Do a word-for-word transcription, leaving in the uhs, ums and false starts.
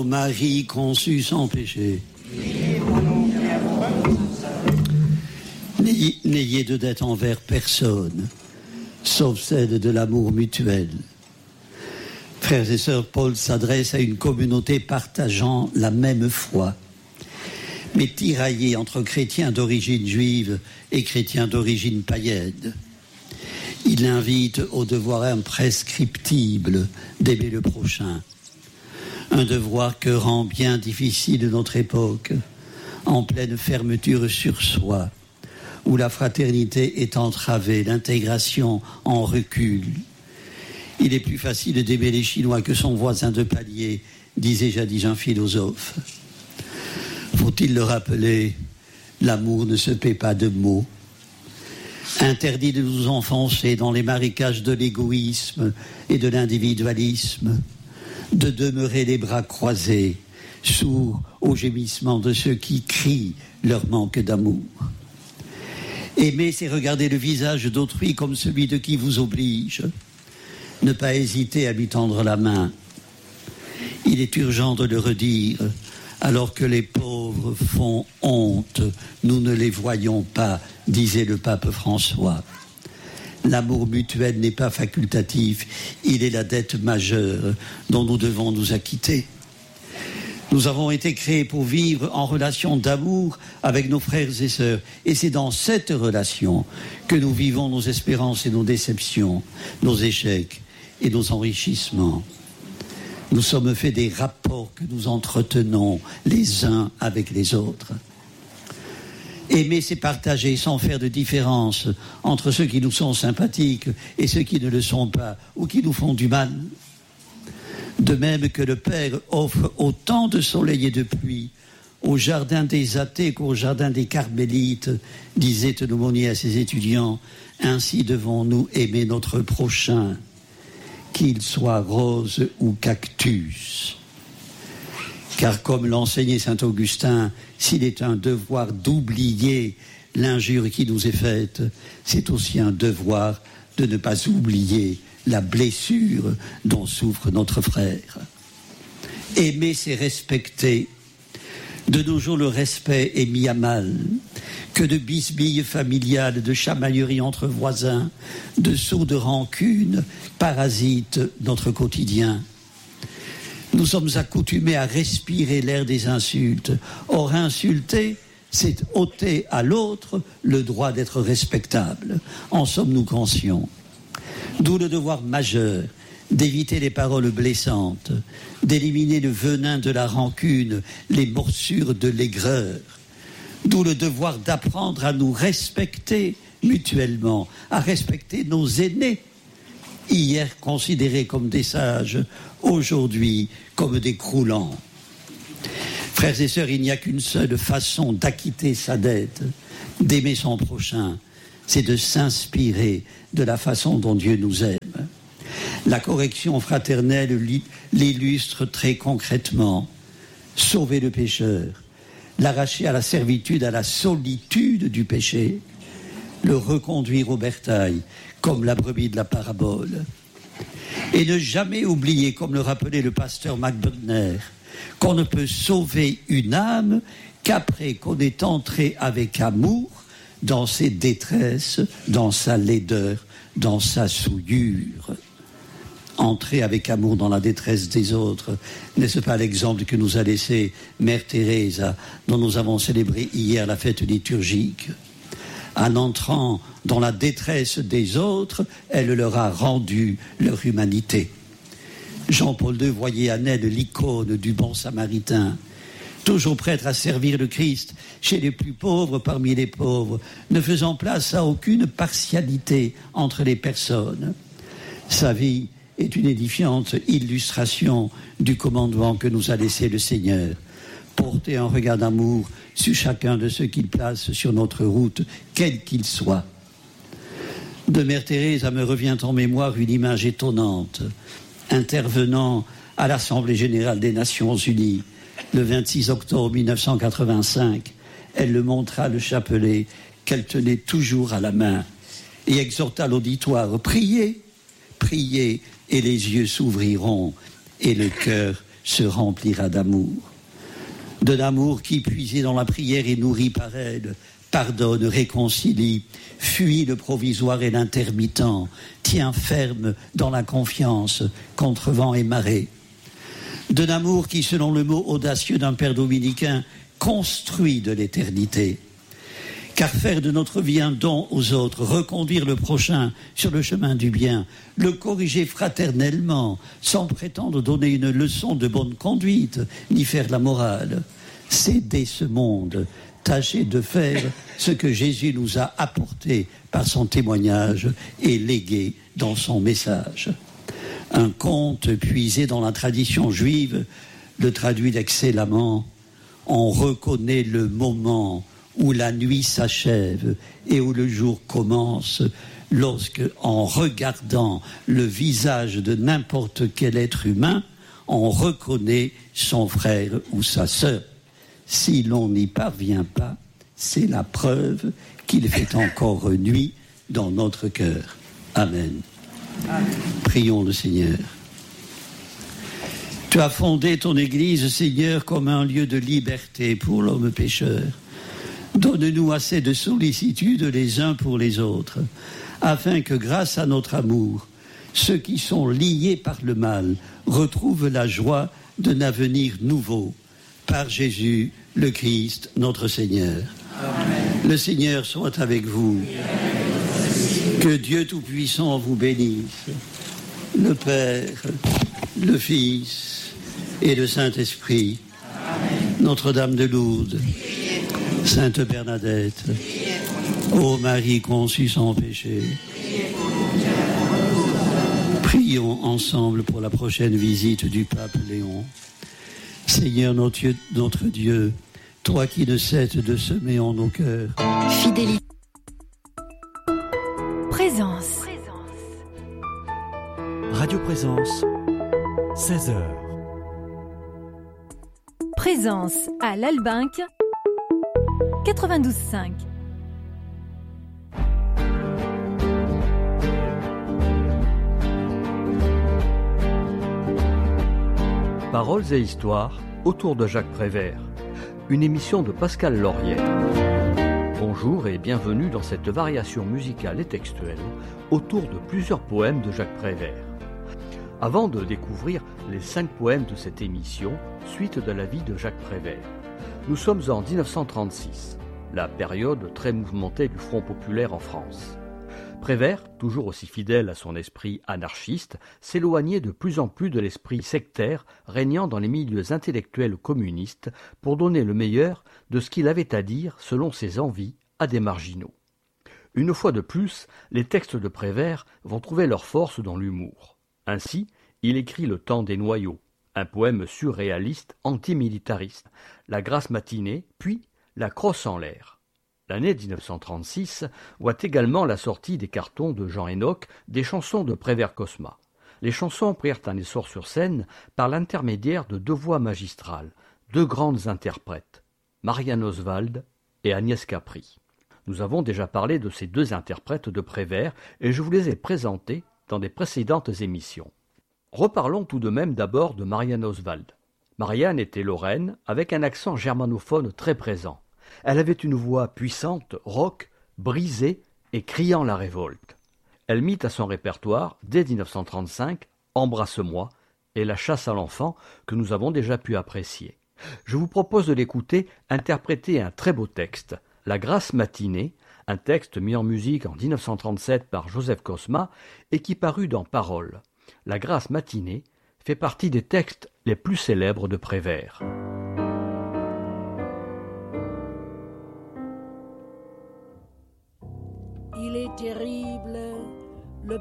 Marie conçue sans péché. N'ayez, n'ayez de dette envers personne, sauf celle de l'amour mutuel. Frères et sœurs, Paul s'adresse à une communauté partageant la même foi, mais tiraillée entre chrétiens d'origine juive et chrétiens d'origine païenne. Il invite au devoir imprescriptible d'aimer le prochain, un devoir que rend bien difficile notre époque, en pleine fermeture sur soi, où la fraternité est entravée, l'intégration en recul. Il est plus facile d'aimer les Chinois que son voisin de palier, disait jadis un philosophe. Faut-il le rappeler, l'amour ne se paie pas de mots. Interdit de nous enfoncer dans les marécages de l'égoïsme et de l'individualisme, de demeurer les bras croisés, sourds aux gémissements de ceux qui crient leur manque d'amour. Aimer, c'est regarder le visage d'autrui comme celui de qui vous oblige. Ne pas hésiter à lui tendre la main. Il est urgent de le redire. Alors que les pauvres font honte, nous ne les voyons pas, disait le pape François. L'amour mutuel n'est pas facultatif, il est la dette majeure dont nous devons nous acquitter. Nous avons été créés pour vivre en relation d'amour avec nos frères et sœurs. Et c'est dans cette relation que nous vivons nos espérances et nos déceptions, nos échecs et nos enrichissements. Nous sommes faits des rapports que nous entretenons les uns avec les autres. Aimer, c'est partager sans faire de différence entre ceux qui nous sont sympathiques et ceux qui ne le sont pas ou qui nous font du mal. De même que le Père offre autant de soleil et de pluie au jardin des athées qu'au jardin des carmélites, disait un aumônier à ses étudiants, ainsi devons-nous aimer notre prochain, qu'il soit rose ou cactus. Car comme l'enseignait saint Augustin, s'il est un devoir d'oublier l'injure qui nous est faite, c'est aussi un devoir de ne pas oublier la blessure dont souffre notre frère. Aimer, c'est respecter. De nos jours, le respect est mis à mal. Que de bisbilles familiales, de chamailleries entre voisins, de sauts de rancune parasitent notre quotidien. Nous sommes accoutumés à respirer l'air des insultes. Or, insulter, c'est ôter à l'autre le droit d'être respectable. En sommes-nous conscients? D'où le devoir majeur d'éviter les paroles blessantes, d'éliminer le venin de la rancune, les morsures de l'aigreur. D'où le devoir d'apprendre à nous respecter mutuellement, à respecter nos aînés, hier considérés comme des sages, aujourd'hui comme des croulants. Frères et sœurs, il n'y a qu'une seule façon d'acquitter sa dette, d'aimer son prochain, c'est de s'inspirer de la façon dont Dieu nous aime. La correction fraternelle l'illustre très concrètement. Sauver le pécheur, l'arracher à la servitude, à la solitude du péché, le reconduire au bercail, comme la brebis de la parabole. Et ne jamais oublier, comme le rappelait le pasteur MacBurner, qu'on ne peut sauver une âme qu'après qu'on est entré avec amour dans ses détresses, dans sa laideur, dans sa souillure. Entrer avec amour dans la détresse des autres, n'est-ce pas l'exemple que nous a laissé Mère Thérèse, dont nous avons célébré hier la fête liturgique? En entrant dans la détresse des autres, elle leur a rendu leur humanité. Jean-Paul deux voyait en elle l'icône du bon samaritain, toujours prêtre à servir le Christ chez les plus pauvres parmi les pauvres, ne faisant place à aucune partialité entre les personnes. Sa vie est une édifiante illustration du commandement que nous a laissé le Seigneur. Porter un regard d'amour sur chacun de ceux qu'il place sur notre route, quel qu'il soit. De Mère Thérèse me revient en mémoire une image étonnante. Intervenant à l'Assemblée générale des Nations unies, le vingt-six octobre mille neuf cent quatre-vingt-cinq, elle le montra le chapelet qu'elle tenait toujours à la main et exhorta l'auditoire, priez, priez, et les yeux s'ouvriront et le cœur se remplira d'amour. De l'amour qui, puisé dans la prière et nourri par elle, pardonne, réconcilie, fuit le provisoire et l'intermittent, tient ferme dans la confiance contre vent et marée. De l'amour qui, selon le mot audacieux d'un père dominicain, construit de l'éternité. Car faire de notre vie un don aux autres, reconduire le prochain sur le chemin du bien, le corriger fraternellement, sans prétendre donner une leçon de bonne conduite, ni faire la morale, céder ce monde, tâcher de faire ce que Jésus nous a apporté par son témoignage et légué dans son message. Un conte puisé dans la tradition juive le traduit excellemment. On reconnaît le moment où la nuit s'achève et où le jour commence, lorsque, en regardant le visage de n'importe quel être humain, on reconnaît son frère ou sa sœur. Si l'on n'y parvient pas, c'est la preuve qu'il fait encore nuit dans notre cœur. Amen. Amen. Prions le Seigneur. Tu as fondé ton Église, Seigneur, comme un lieu de liberté pour l'homme pécheur. Donne-nous assez de sollicitude les uns pour les autres, afin que, grâce à notre amour, ceux qui sont liés par le mal retrouvent la joie d'un avenir nouveau. Par Jésus, le Christ, notre Seigneur. Amen. Le Seigneur soit avec vous. Amen. Que Dieu Tout-Puissant vous bénisse, le Père, le Fils et le Saint-Esprit. Amen. Notre-Dame de Lourdes, Sainte Bernadette, ô Marie conçue sans péché, prions ensemble pour la prochaine visite du pape Léon. Seigneur notre Dieu, notre Dieu, toi qui ne cesses de semer en nos cœurs fidélité, présence. Radio Présence, seize heures. Présence à l'Albinque, quatre-vingt-douze cinq. Paroles et histoires autour de Jacques Prévert, une émission de Pascal Laurière. Bonjour et bienvenue dans cette variation musicale et textuelle autour de plusieurs poèmes de Jacques Prévert. Avant de découvrir les cinq poèmes de cette émission, suite de la vie de Jacques Prévert, nous sommes en dix-neuf cent trente-six, la période très mouvementée du Front populaire en France. Prévert, toujours aussi fidèle à son esprit anarchiste, s'éloignait de plus en plus de l'esprit sectaire régnant dans les milieux intellectuels communistes pour donner le meilleur de ce qu'il avait à dire selon ses envies à des marginaux. Une fois de plus, les textes de Prévert vont trouver leur force dans l'humour. Ainsi, il écrit Le Temps des noyaux, un poème surréaliste antimilitariste, La Grasse matinée, puis La Crosse en l'air. L'année dix-neuf cent trente-six voit également la sortie des cartons de Jean Enoch des chansons de Prévert-Cosma. Les chansons prirent un essor sur scène par l'intermédiaire de deux voix magistrales, deux grandes interprètes, Marianne Oswald et Agnès Capri. Nous avons déjà parlé de ces deux interprètes de Prévert et je vous les ai présentés dans des précédentes émissions. Reparlons tout de même d'abord de Marianne Oswald. Marianne était lorraine avec un accent germanophone très présent. Elle avait une voix puissante, rauque, brisée et criant la révolte. Elle mit à son répertoire, dès dix-neuf cent trente-cinq, Embrasse-moi et La chasse à l'enfant, que nous avons déjà pu apprécier. Je vous propose de l'écouter interpréter un très beau texte, La Grasse matinée, un texte mis en musique en dix-neuf cent trente-sept par Joseph Cosma et qui parut dans Paroles. La Grasse matinée fait partie des textes les plus célèbres de Prévert. Il est terrible